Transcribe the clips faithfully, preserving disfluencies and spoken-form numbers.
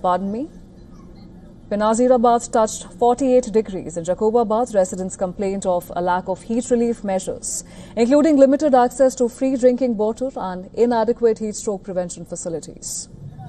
Pardon me? Benazirabad touched forty-eight degrees. In Jacobabad, residents complained of a lack of heat relief measures, including limited access to free drinking water and inadequate heat stroke prevention facilities.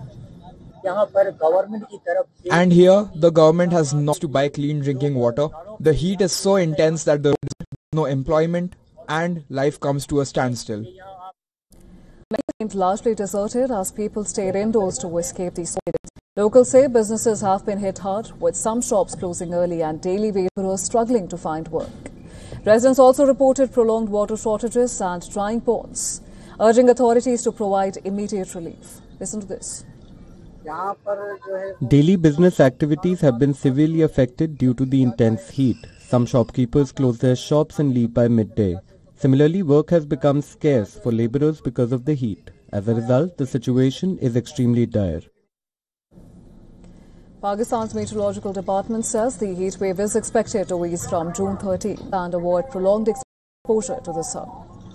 And here, the government has not to buy clean drinking water. The heat is so intense that there is no employment and life comes to a standstill. Seemed largely deserted as people stayed indoors to escape these heat. Locals say businesses have been hit hard, with some shops closing early and daily laborers struggling to find work. Residents also reported prolonged water shortages and drying ponds, urging authorities to provide immediate relief. Listen to this. Daily business activities have been severely affected due to the intense heat. Some shopkeepers close their shops and leave by midday. Similarly, work has become scarce for laborers because of the heat. As a result, the situation is extremely dire. Pakistan's meteorological department says the heat wave is expected to ease from June thirteenth and avoid prolonged exposure to the sun.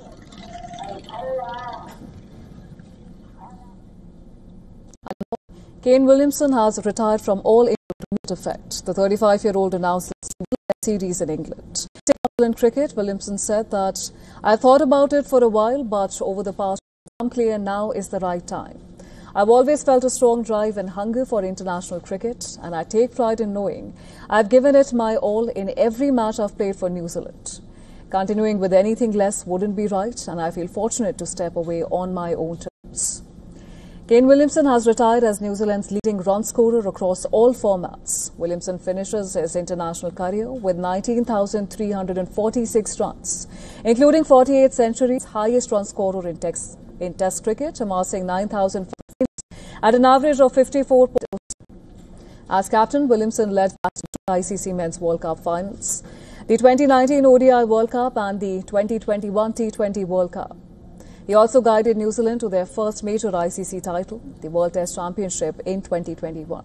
Kane Williamson has retired from all England effect. The thirty-five-year-old announced series in England. In cricket, Williamson said that, "I thought about it for a while, but over the past, I'm clear now is the right time. I've always felt a strong drive and hunger for international cricket, and I take pride in knowing I've given it my all in every match I've played for New Zealand. Continuing with anything less wouldn't be right, and I feel fortunate to step away on my own terms." Kane Williamson has retired as New Zealand's leading run scorer across all formats. Williamson finishes his international career with nineteen thousand three hundred forty-six runs, including forty-eight centuries, highest run scorer in, tex, in Test cricket, amassing nine thousand at an average of fifty-four. As captain, Williamson led the I C C Men's World Cup finals, the twenty nineteen O D I World Cup and the twenty twenty-one T twenty World Cup. He also guided New Zealand to their first major I C C title, the World Test Championship in twenty twenty-one.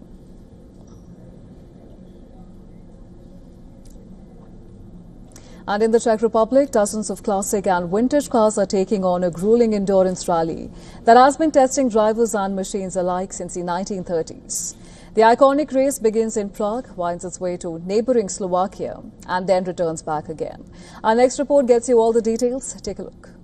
And in the Czech Republic, dozens of classic and vintage cars are taking on a grueling endurance rally that has been testing drivers and machines alike since the nineteen thirties. The iconic race begins in Prague, winds its way to neighbouring Slovakia, and then returns back again. Our next report gets you all the details. Take a look.